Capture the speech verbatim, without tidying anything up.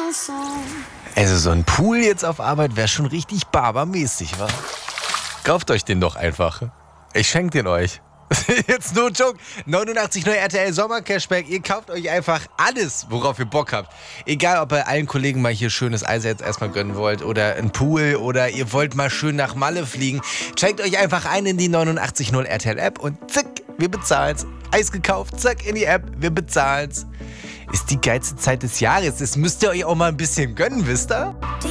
Also so ein Pool jetzt auf Arbeit wäre schon richtig barbermäßig, wa? Kauft euch den doch einfach. Ich schenke den euch. Jetzt no joke. neunundachtzig Komma null R T L Sommer-Cashback. Ihr kauft euch einfach alles, worauf ihr Bock habt. Egal, ob ihr allen Kollegen mal hier schönes Eis jetzt erstmal gönnen wollt oder ein Pool oder ihr wollt mal schön nach Malle fliegen. Checkt euch einfach ein in die neunundachtzig Komma null R T L App und zack, wir bezahlen's. Eis gekauft, zack, in die App, wir bezahlen's. Ist die geilste Zeit des Jahres. Das müsst ihr euch auch mal ein bisschen gönnen, wisst ihr?